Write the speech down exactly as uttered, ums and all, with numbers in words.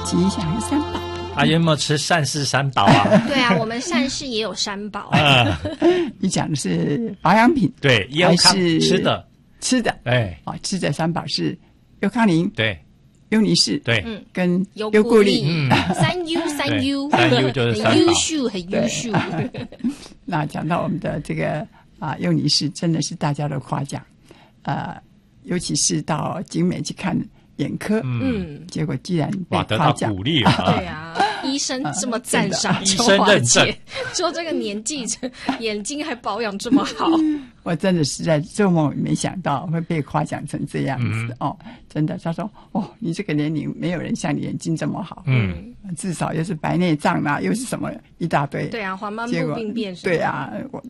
吉祥三宝。 啊，有没有吃善事三宝啊？ 对啊，我们善事也有三宝。 啊， 你讲的是保养品， 对，优康吃的， 吃的， 哎， 啊，吃的三宝是优康宁， 对， 优尼士， 对， 嗯， 跟优优固力， 嗯， 三优三优， 三优就是三宝， 很优秀，很优秀。 那讲到我们的这个啊，优尼士真的是大家都夸奖，呃，尤其是到景美去看眼科， 嗯， 结果居然被哇，得到夸奖， 鼓励了啊！ 对啊，医生这么赞赏医生认证， 说这个年纪眼睛还保养这么好， 我真的是在做梦没想到会被夸奖成这样子、 嗯、 哦！真的，他说哦，你这个年龄没有人像你眼睛这么好， 嗯， 至少又是白内障啦、啊，又是什么一大堆， 对啊，黄斑部病变， 对啊，我